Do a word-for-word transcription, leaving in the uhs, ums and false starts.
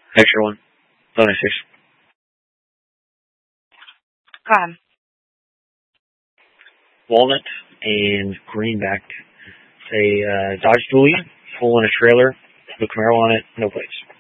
Extra one. Bonus six. Go ahead. Walnut and greenback. Say uh, Dodge Dually, full in a trailer, no Camaro on it, no plates.